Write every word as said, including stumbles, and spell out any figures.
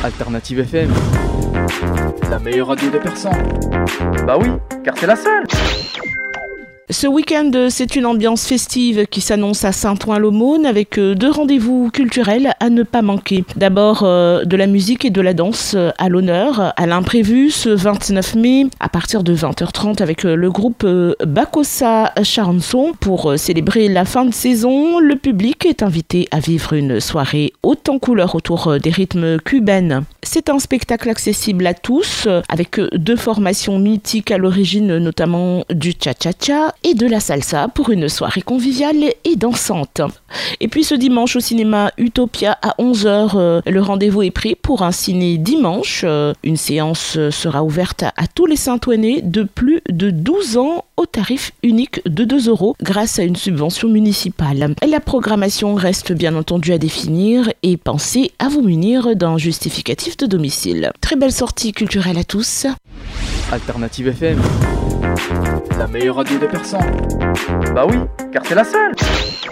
Alternative F M, la meilleure radio de Persan. Bah oui, car c'est la seule. Ce week-end, c'est une ambiance festive qui s'annonce à Saint-Ouen-l'Aumône avec deux rendez-vous culturels à ne pas manquer. D'abord, euh, de la musique et de la danse à l'honneur, à l'imprévu, ce vingt-neuf mai, à partir de vingt heures trente avec le groupe euh, Bacossa Charançon. Pour euh, célébrer la fin de saison, le public est invité à vivre une soirée haute en couleurs autour des rythmes cubains. C'est un spectacle accessible à tous, avec deux formations mythiques à l'origine, notamment du cha-cha-cha et de la salsa pour une soirée conviviale et dansante. Et puis ce dimanche au cinéma Utopia à onze heures, euh, le rendez-vous est pris pour un ciné dimanche. Euh, une séance sera ouverte à tous les Saint-Ouennais de plus de douze ans au tarif unique de deux euros grâce à une subvention municipale. La programmation reste bien entendu à définir et pensez à vous munir d'un justificatif de domicile. Très belle sortie culturelle à tous. Alternative F M, la meilleure radio de Persan. Bah oui, car c'est la seule.